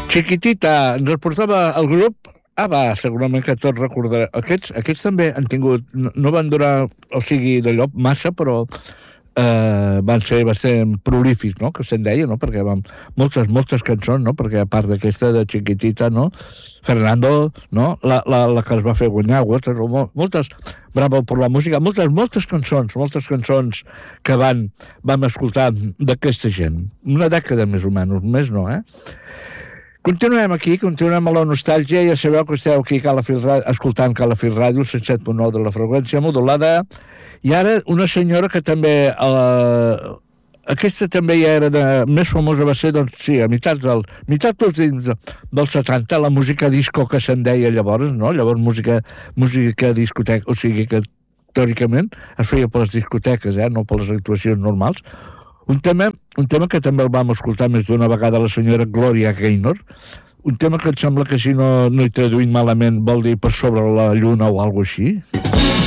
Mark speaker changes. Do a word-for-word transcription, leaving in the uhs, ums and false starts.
Speaker 1: Chiquitita, ens el portava el grup. Ah, va, segurament que tots recordareu. Aquests, aquests també han tingut... No, no van durar, o sigui, d'allò massa, però eh, van ser bastant prolífics, no?, que se'n deia, no?, perquè van... Moltes, moltes cançons, no?, perquè a part d'aquesta de Chiquitita, no?, Fernando, no?, la, la, la que es va fer guanyar, moltes, moltes... Bravo per la música, moltes, moltes cançons, moltes cançons que van, vam escoltar d'aquesta gent. Una dècada més o menys, més no, eh? Continuem aquí, continuem a la nostàlgia. Ja sabeu que esteu aquí a Calafell Ràdio, escoltant Calafell Ràdio, cent set punt nou de la freqüència modulada. I ara una senyora que també... Eh, aquesta també ja era de, més famosa, va ser, doncs, sí, a meitat del, meitat dels dins dels setanta, la música disco que se'n deia llavors, no? Llavors música, música discoteca, o sigui que teòricament es feia per les discoteques, eh? No per les actuacions normals. Un tema, un tema que també el vam escoltar més d'una vegada, la senyora Gloria Gaynor, un tema que em sembla que si no, no he traduït malament vol dir per sobre la lluna o alguna cosa així.